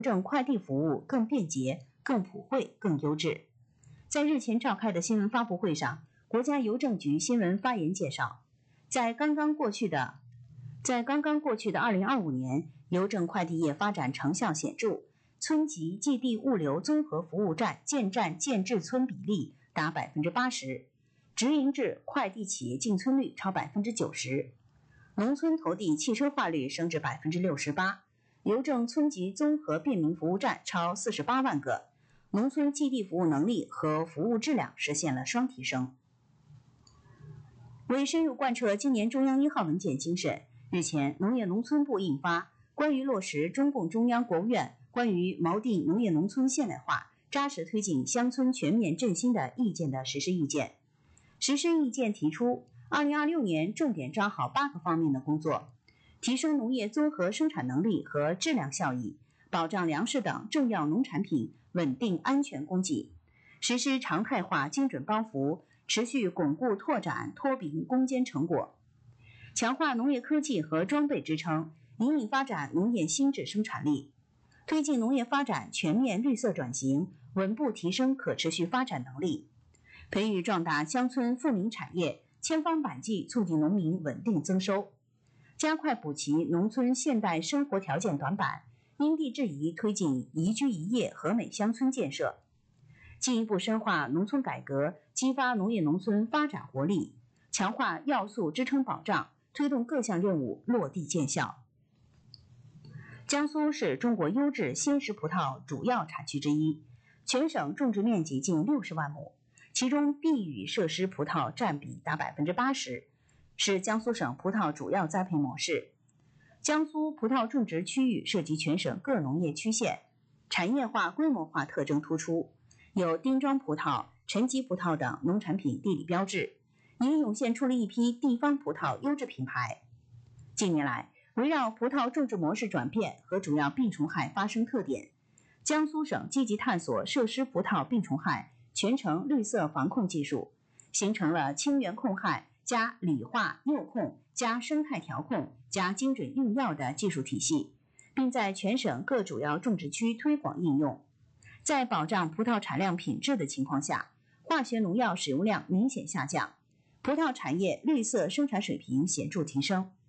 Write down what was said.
证快递服务更便捷、更普惠、更优质。在日前召开的新闻发布会上，国家邮政局新闻发言介绍，在刚刚过去的2025年，邮政快递业发展成效显著，村级寄递物流综合服务站建制村比例达 80%， 直营制快递企业进村率超 90%， 农村投递汽车化率升至 68%， 邮政村级综合便民服务站超48万个，农村寄递服务能力和服务质量实现了双提升。为深入贯彻今年中央1号文件精神，日前，农业农村部印发《关于落实中共中央、国务院关于锚定农业农村现代化、扎实推进乡村全面振兴的意见》的实施意见。实施意见提出，2026年重点抓好8个方面的工作，提升农业综合生产能力和质量效益，保障粮食等重要农产品稳定安全供给，实施常态化精准帮扶，持续巩固拓展脱贫攻坚成果，强化农业科技和装备支撑，引领发展农业新质生产力，推进农业发展全面绿色转型，稳步提升可持续发展能力，培育壮大乡村富民产业，千方百计促进农民稳定增收，加快补齐农村现代生活条件短板，因地制宜推进宜居宜业和美乡村建设，进一步深化农村改革，激发农业农村发展活力，强化要素支撑保障，推动各项任务落地见效。江苏是中国优质鲜食葡萄主要产区之一，全省种植面积近60万亩，其中避雨设施葡萄占比达 80%， 是江苏省葡萄主要栽培模式。江苏葡萄种植区域涉及全省各农业区县，产业化规模化特征突出，有丁庄葡萄、陈吉葡萄等农产品地理标志，也涌现出了一批地方葡萄优质品牌。近年来，围绕葡萄种植模式转变和主要病虫害发生特点，江苏省积极探索设施葡萄病虫害全程绿色防控技术，形成了清源控害加理化诱控加生态调控加精准用药的技术体系，并在全省各主要种植区推广应用。在保障葡萄产量品质的情况下，化学农药使用量明显下降，葡萄产业绿色生产水平显著提升。